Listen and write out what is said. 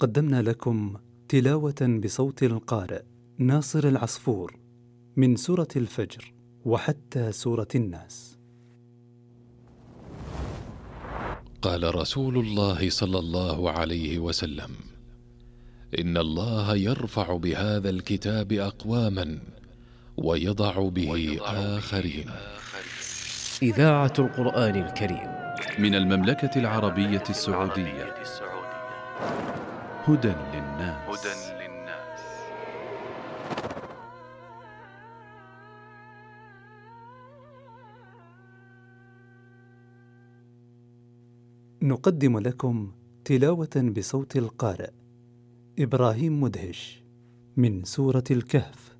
قدمنا لكم تلاوة بصوت القارئ ناصر العصفور من سورة الفجر وحتى سورة الناس. قال رسول الله صلى الله عليه وسلم: إن الله يرفع بهذا الكتاب أقواما ويضع به آخرين. إذاعة القرآن الكريم من المملكة العربية السعودية. هدى للناس. نقدم لكم تلاوة بصوت القارئ إبراهيم مدهش من سورة الكهف.